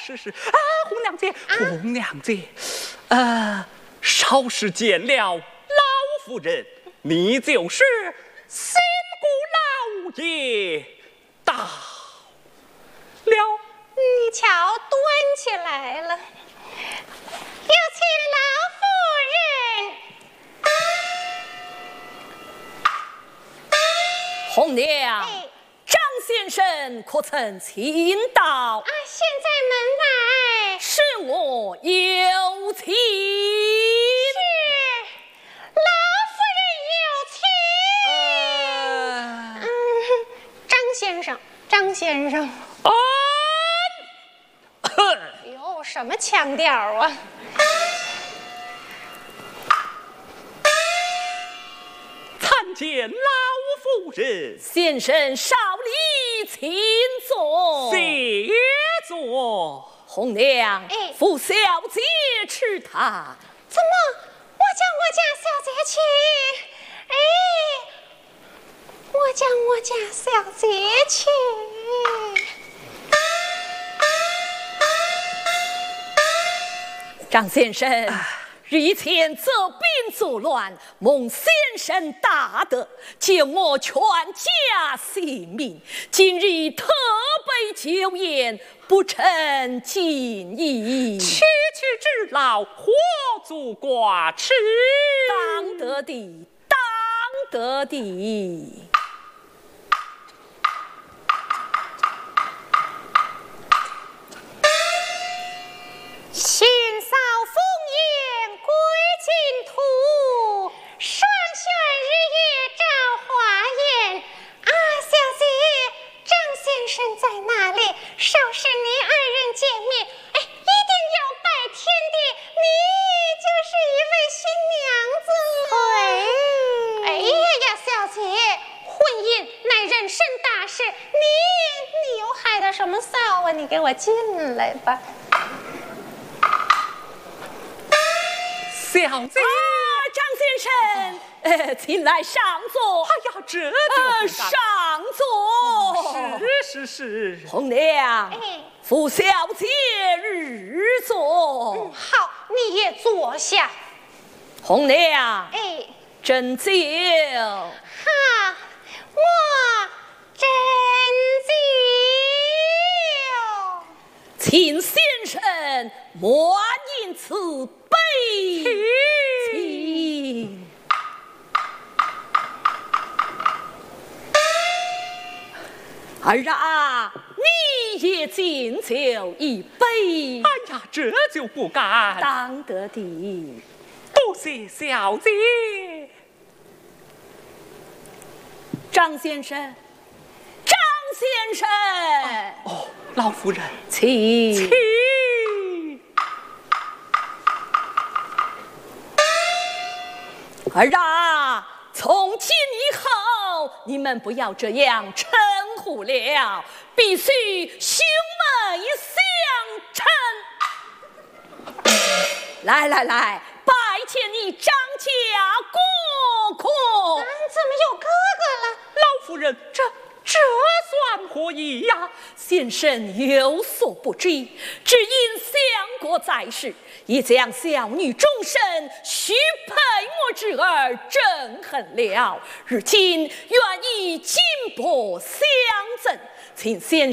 是啊，红娘姐，红娘姐，稍时见了老夫人，你就是新姑老爷到了。 你瞧，端起来了，有请老夫人。 红娘，张先生可曾请到？ 啊，现在门外。 是我有请。 是老夫人有请。张先生，张先生。哟，什么腔调啊？ 参见老夫人。 先生少礼，请坐。 谢坐。 红娘，扶小姐吃她。 怎么？我叫我家小姐去？我叫我家小姐去。 张先生，日前责兵作乱，蒙先生大德，救我全家性命。今日特备酒宴，不成敬意。 区区之劳，何足挂齿？ 当得的，当得的。 新扫烽烟归净土，双旋日夜照华颜。啊，小姐，张先生在哪里？稍时你二人见面，一定要拜天地，你就是一位新娘子了。哎呀，小姐，婚姻乃人生大事，你又害得什么臊啊？你给我进来吧。 小姐， 张先生，请来上座。 哎呀，这就上座。 是。 红娘，扶小姐日坐。 好，你也坐下。 红娘，斟酒。 好，我斟酒。 请先生莫饮此杯。请。儿啊，你也敬酒一杯。 哎呀，这就不敢。 当得的。 多谢小姐。 张先生，张先生。 老夫人， 请。儿啊，从今以后你们不要这样称呼了，必须兄妹相称。来，拜见你张家哥哥。 怎么有哥哥了？ 老夫人，这算何意呀？ 先生有所不知，只因相国在世，已将小女终身许配我之儿憎恨了，如今愿意金帛相赠，请先生